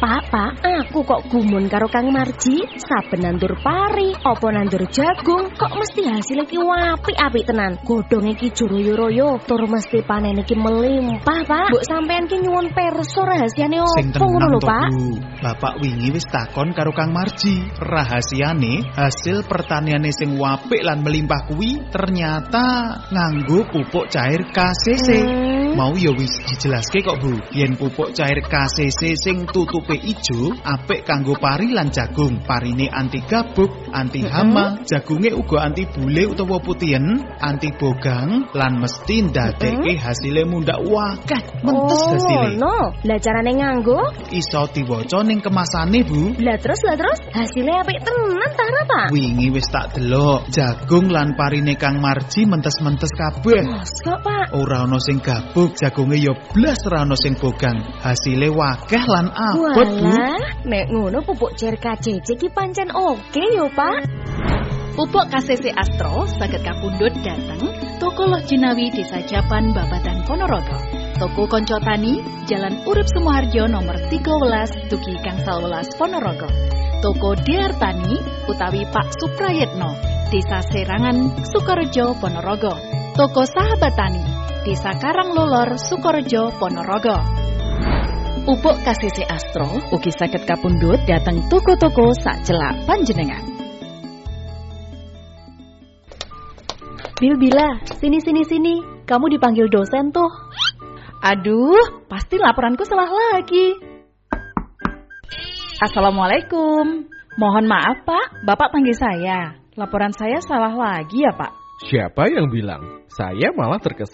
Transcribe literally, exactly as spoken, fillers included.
Pak, pak, aku kok gumun karo Kang Marji. Saben nandur pari, apa nandur jagung, kok mesti hasil iki apik-apik tenan. Godhong iki royo-royo, tur mesti panen iki melimpah, Pak. Mbok sampean ki nyuwun perso rahasiane opo ngono lho, Pak? Bapak wingi wis takon karo Kang Marji. Rahasiane hasil pertaniane sing apik lan melimpah kuwi ternyata nganggo pupuk cair K C C. Hmm. Mau ya wis dijelaske kok, Bu. Yen pupuk cair K C C sing tutupe ijo apik kanggo pari lan jagung. Parine anti gabuk, anti hama, mm-hmm. jagunge uga anti bule utawa putihen, anti bogang lan mesti ndadeke mm-hmm. hasile mundhak wakeh. Mentes oh, hasile. No, lah carane nganggo iso diwaca ning kemasane, Bu. Lah terus lah terus hasile apik tenan ta, Pak? Wingi wis tak delok, jagung lan parine Kang Marji mentes-mentes kabeh. Mosok, Pak? Ora ana sing gabuk, jagunge ya blas ora ana sing bogang. Hasile wakeh lan abot, Bu. Nek ngono pupuk cair K C C ki pancen oke yo, Pak. Pupuk K C C Astro saged kapundhut dhateng Toko Loh Jinawi Desa Japan Babatan Ponorogo. Toko Konco Tani, Jalan Urip Sumoharjo nomor tiga belas, Dugi Gangsal welas Ponorogo. Toko Dear Tani utawi Pak Suprayetno, Desa Serangan, Sukorejo, Ponorogo. Toko Sahabat Tani, Desa Karanglolor, Sukorejo, Ponorogo. Pupuk K C C Astro ugi saged kapundhut dhateng toko-toko sacelak panjenengan. Bil Bila, sini sini sini. Kamu dipanggil dosen tuh. Aduh, pasti laporanku salah lagi. Assalamualaikum. Mohon maaf, Pak. Bapak panggil saya. Laporan saya salah lagi ya, Pak? Siapa yang bilang? Saya malah terkesan